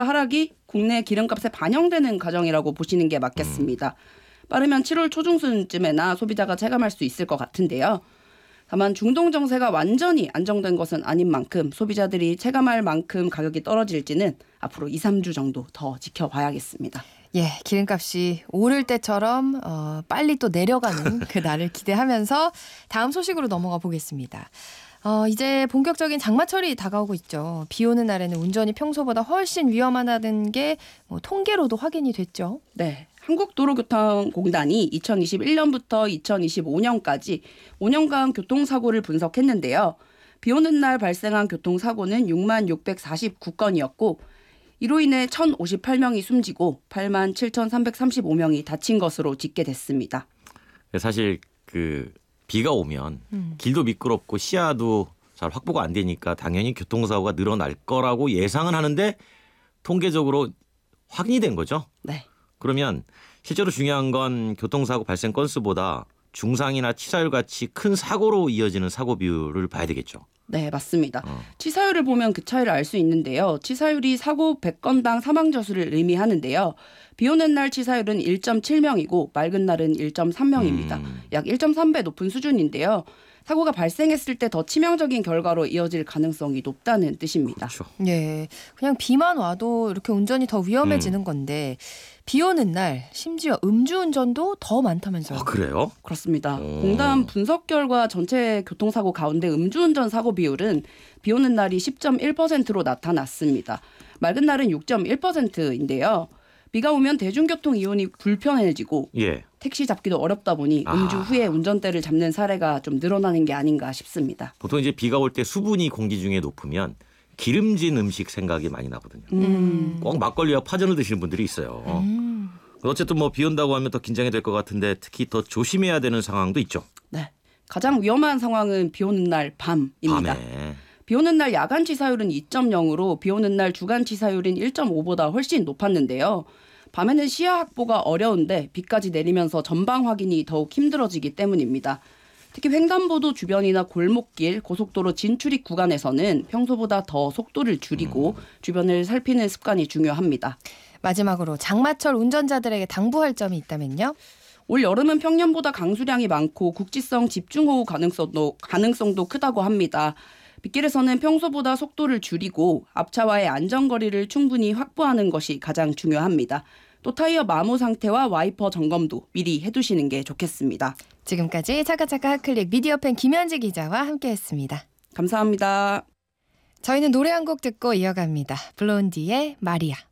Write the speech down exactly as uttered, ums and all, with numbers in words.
하락이 국내 기름값에 반영되는 과정이라고 보시는 게 맞겠습니다. 음. 빠르면 칠월 초중순쯤에나 소비자가 체감할 수 있을 것 같은데요. 다만 중동 정세가 완전히 안정된 것은 아닌 만큼 소비자들이 체감할 만큼 가격이 떨어질지는 앞으로 이, 삼 주 정도 더 지켜봐야겠습니다. 예, 기름값이 오를 때처럼 어, 빨리 또 내려가는 그 날을 기대하면서 다음 소식으로 넘어가 보겠습니다. 어, 이제 본격적인 장마철이 다가오고 있죠. 비 오는 날에는 운전이 평소보다 훨씬 위험하다는 게 뭐 통계로도 확인이 됐죠. 네. 한국도로교통공단이 이천이십일 년부터 이천이십오 년까지 오 년간 교통사고를 분석했는데요. 비 오는 날 발생한 교통사고는 육만 육백사십구 건이었고 이로 인해 천오십팔 명이 숨지고 팔만 칠천삼백삼십오 명이 다친 것으로 집계됐습니다. 사실 그 비가 오면 음. 길도 미끄럽고 시야도 잘 확보가 안 되니까 당연히 교통사고가 늘어날 거라고 예상은 하는데 통계적으로 확인이 된 거죠. 네. 그러면 실제로 중요한 건 교통사고 발생 건수보다 중상이나 치사율 같이 큰 사고로 이어지는 사고 비율을 봐야 되겠죠. 네, 맞습니다. 어. 치사율을 보면 그 차이를 알 수 있는데요. 치사율이 사고 백 건당 사망자 수를 의미하는데요. 비 오는 날 치사율은 일 점 칠 명이고 맑은 날은 일 점 삼 명입니다. 음. 약 일 점 삼 배 높은 수준인데요. 사고가 발생했을 때 더 치명적인 결과로 이어질 가능성이 높다는 뜻입니다. 그렇죠. 예, 그냥 비만 와도 이렇게 운전이 더 위험해지는 음. 건데 비 오는 날 심지어 음주운전도 더 많다면서요. 아, 그래요? 그렇습니다. 오. 공단 분석 결과 전체 교통사고 가운데 음주운전 사고 비율은 비 오는 날이 십 점 일 퍼센트로 나타났습니다. 맑은 날은 육 점 일 퍼센트인데요. 비가 오면 대중교통 이용이 불편해지고 예. 택시 잡기도 어렵다 보니 아. 음주 후에 운전대를 잡는 사례가 좀 늘어나는 게 아닌가 싶습니다. 보통 이제 비가 올 때 수분이 공기 중에 높으면 기름진 음식 생각이 많이 나거든요. 음. 꼭 막걸리와 파전을 드시는 분들이 있어요. 음. 어쨌든 뭐 비 온다고 하면 더 긴장이 될 것 같은데 특히 더 조심해야 되는 상황도 있죠. 네. 가장 위험한 상황은 비 오는 날 밤입니다. 밤에. 비 오는 날 야간 치사율은 이 점 영으로 비 오는 날 주간 치사율인 일 점 오보다 훨씬 높았는데요. 밤에는 시야 확보가 어려운데 비까지 내리면서 전방 확인이 더욱 힘들어지기 때문입니다. 특히 횡단보도 주변이나 골목길, 고속도로 진출입 구간에서는 평소보다 더 속도를 줄이고 음. 주변을 살피는 습관이 중요합니다. 마지막으로 장마철 운전자들에게 당부할 점이 있다면요? 올 여름은 평년보다 강수량이 많고 국지성 집중호우 가능성도, 가능성도 크다고 합니다. 빗길에서는 평소보다 속도를 줄이고 앞차와의 안전거리를 충분히 확보하는 것이 가장 중요합니다. 또 타이어 마모 상태와 와이퍼 점검도 미리 해두시는 게 좋겠습니다. 지금까지 차카차카 클릭 미디어팬 김현지 기자와 함께했습니다. 감사합니다. 저희는 노래 한 곡 듣고 이어갑니다. 블론디의 마리아.